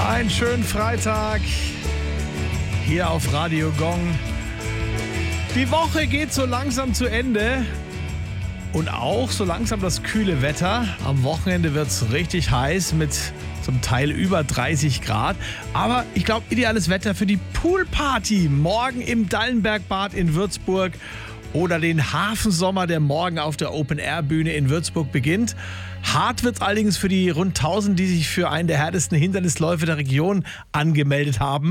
Einen schönen Freitag hier auf Radio Gong. Die Woche geht so langsam zu Ende und auch so langsam das kühle Wetter. Am Wochenende wird es richtig heiß mit zum Teil über 30 Grad. Aber ich glaube, ideales Wetter für die Poolparty morgen im Dallenbergbad in Würzburg oder den Hafensommer, der morgen auf der Open-Air-Bühne in Würzburg beginnt. Hart wird es allerdings für die rund 1000, die sich für einen der härtesten Hindernisläufe der Region angemeldet haben.